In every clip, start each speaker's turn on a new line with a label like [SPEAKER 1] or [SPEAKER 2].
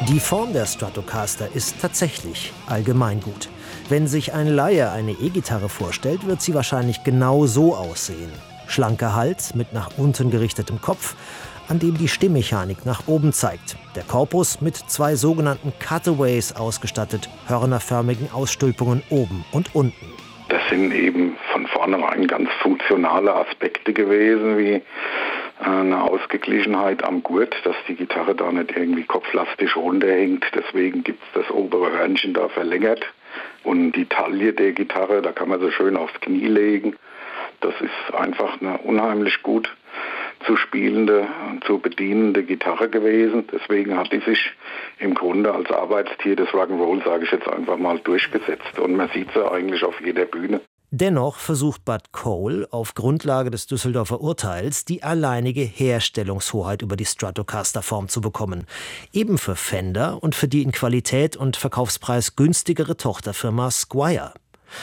[SPEAKER 1] Die Form der Stratocaster ist tatsächlich allgemeingut. Wenn sich ein Laie eine E-Gitarre vorstellt, wird sie wahrscheinlich genau so aussehen. Schlanker Hals mit nach unten gerichtetem Kopf, an dem die Stimmmechanik nach oben zeigt. Der Korpus mit 2 sogenannten Cutaways ausgestattet, hörnerförmigen Ausstülpungen oben und unten.
[SPEAKER 2] Das sind eben von vornherein ganz funktionale Aspekte gewesen, wie eine Ausgeglichenheit am Gurt, dass die Gitarre da nicht irgendwie kopflastig runterhängt. Deswegen gibt es das obere Hörnchen da verlängert. Und die Taille der Gitarre, da kann man so schön aufs Knie legen. Das ist einfach eine unheimlich gut zu spielende, zu bedienende Gitarre gewesen. Deswegen hat die sich im Grunde als Arbeitstier des Rock'n'Roll, sage ich jetzt einfach mal, durchgesetzt. Und man sieht sie eigentlich auf jeder Bühne.
[SPEAKER 1] Dennoch versucht Bud Cole auf Grundlage des Düsseldorfer Urteils die alleinige Herstellungshoheit über die Stratocaster-Form zu bekommen. Eben für Fender und für die in Qualität und Verkaufspreis günstigere Tochterfirma Squier.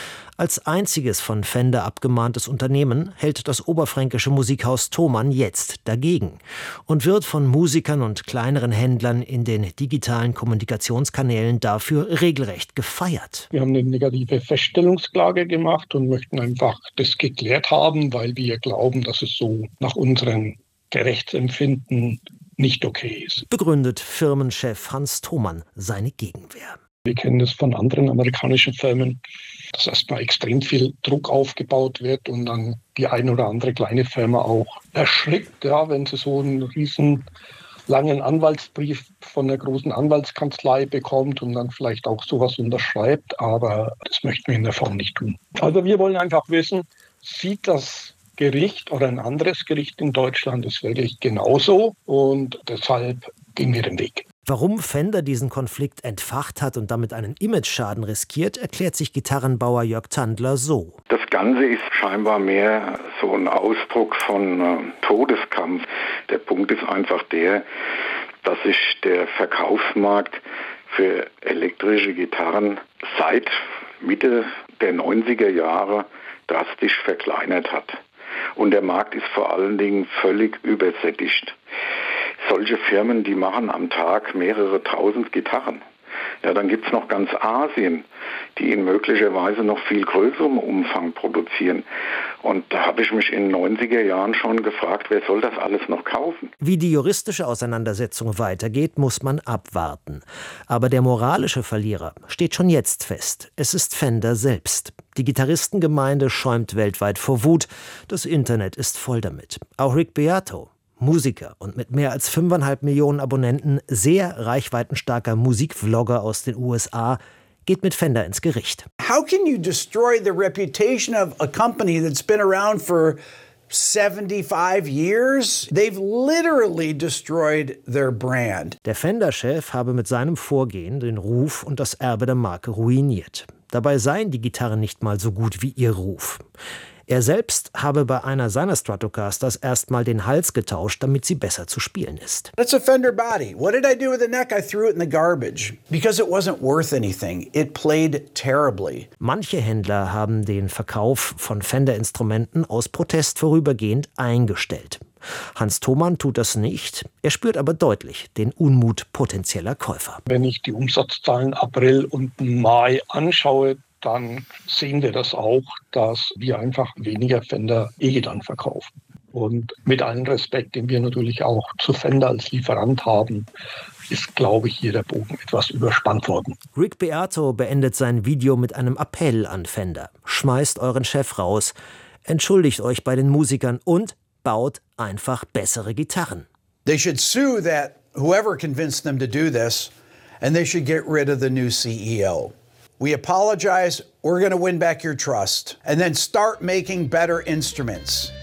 [SPEAKER 1] Als einziges von Fender abgemahntes Unternehmen hält das oberfränkische Musikhaus Thomann jetzt dagegen und wird von Musikern und kleineren Händlern in den digitalen Kommunikationskanälen dafür regelrecht gefeiert.
[SPEAKER 3] Wir haben eine negative Feststellungsklage gemacht und möchten einfach das geklärt haben, weil wir glauben, dass es so nach unserem Gerichtsempfinden nicht okay ist.
[SPEAKER 1] Begründet Firmenchef Hans Thomann seine Gegenwehr.
[SPEAKER 3] Wir kennen das von anderen amerikanischen Firmen, dass erstmal extrem viel Druck aufgebaut wird und dann die eine oder andere kleine Firma auch erschrickt, ja, wenn sie so einen riesen langen Anwaltsbrief von einer großen Anwaltskanzlei bekommt und dann vielleicht auch sowas unterschreibt. Aber das möchten wir in der Form nicht tun. Also wir wollen einfach wissen, sieht das Gericht oder ein anderes Gericht in Deutschland es wirklich genauso? Und deshalb gehen wir den Weg.
[SPEAKER 1] Warum Fender diesen Konflikt entfacht hat und damit einen Imageschaden riskiert, erklärt sich Gitarrenbauer Jörg Tandler so.
[SPEAKER 2] Das Ganze ist scheinbar mehr so ein Ausdruck von Todeskampf. Der Punkt ist einfach der, dass sich der Verkaufsmarkt für elektrische Gitarren seit Mitte der 90er Jahre drastisch verkleinert hat. Und der Markt ist vor allen Dingen völlig übersättigt. Solche Firmen, die machen am Tag mehrere tausend Gitarren. Ja, dann gibt's noch ganz Asien, die in möglicherweise noch viel größerem Umfang produzieren. Und da habe ich mich in den 90er Jahren schon gefragt, wer soll das alles noch kaufen?
[SPEAKER 1] Wie die juristische Auseinandersetzung weitergeht, muss man abwarten. Aber der moralische Verlierer steht schon jetzt fest. Es ist Fender selbst. Die Gitarristengemeinde schäumt weltweit vor Wut. Das Internet ist voll damit. Auch Rick Beato, Musiker und mit mehr als 5,5 Millionen Abonnenten, sehr reichweitenstarker Musikvlogger aus den USA, geht mit Fender ins Gericht.
[SPEAKER 4] How can you destroy the reputation of a company that's been around for 75 years? They've literally destroyed their brand.
[SPEAKER 1] Der Fender-Chef habe mit seinem Vorgehen den Ruf und das Erbe der Marke ruiniert. Dabei seien die Gitarren nicht mal so gut wie ihr Ruf. Er selbst habe bei einer seiner Stratocasters erstmal den Hals getauscht, damit sie besser zu spielen ist.
[SPEAKER 4] That's a Fender body. What did I do with the neck? I threw it in the garbage. Because it wasn't worth anything. It played terribly.
[SPEAKER 1] Manche Händler haben den Verkauf von Fender-Instrumenten aus Protest vorübergehend eingestellt. Hans Thomann tut das nicht. Er spürt aber deutlich den Unmut potenzieller Käufer.
[SPEAKER 3] Wenn ich die Umsatzzahlen April und Mai anschaue, dann sehen wir das auch, dass wir einfach weniger Fender E-Gitarren verkaufen. Und mit allem Respekt, den wir natürlich auch zu Fender als Lieferant haben, ist, glaube ich, hier der Bogen etwas überspannt worden.
[SPEAKER 1] Rick Beato beendet sein Video mit einem Appell an Fender. Schmeißt euren Chef raus, entschuldigt euch bei den Musikern und baut einfach bessere Gitarren.
[SPEAKER 4] They should sue that whoever convinced them to do this, and they should get rid of the new CEO. We apologize, we're going to win back your trust, and then start making better instruments.